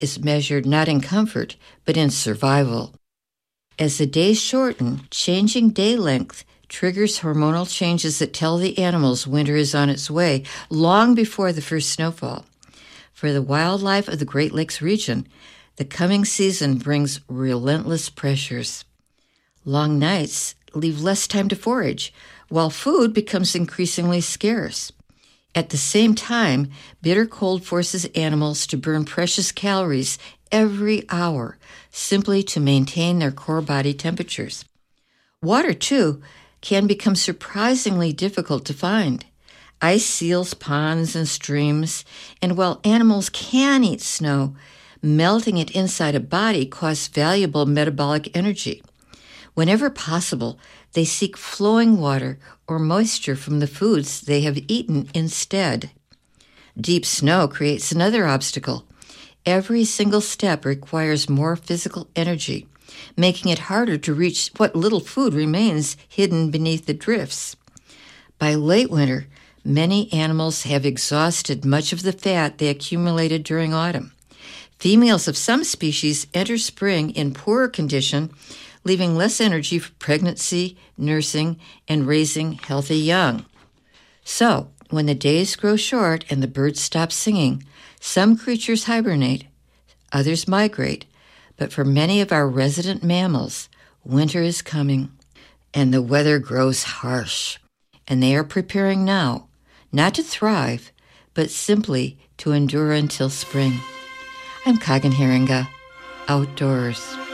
is measured not in comfort, but in survival. As the days shorten, changing day length triggers hormonal changes that tell the animals winter is on its way long before the first snowfall. For the wildlife of the Great Lakes region, the coming season brings relentless pressures. Long nights leave less time to forage, while food becomes increasingly scarce. At the same time, bitter cold forces animals to burn precious calories every hour simply to maintain their core body temperatures. Water, too, can become surprisingly difficult to find. Ice seals ponds and streams, and while animals can eat snow, melting it inside a body costs valuable metabolic energy. Whenever possible, they seek flowing water or moisture from the foods they have eaten instead. Deep snow creates another obstacle. Every single step requires more physical energy, making it harder to reach what little food remains hidden beneath the drifts. By late winter, many animals have exhausted much of the fat they accumulated during autumn. Females of some species enter spring in poorer condition, leaving less energy for pregnancy, nursing, and raising healthy young. So, when the days grow short and the birds stop singing, some creatures hibernate, others migrate, but for many of our resident mammals, winter is coming, and the weather grows harsh, and they are preparing now, not to thrive, but simply to endure until spring. I'm Kagan Haringa, outdoors.